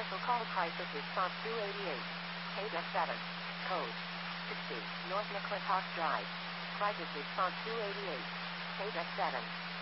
Special call price of response 288. KS7. Code 60. North McClintock Drive. Price of response 288. KS7.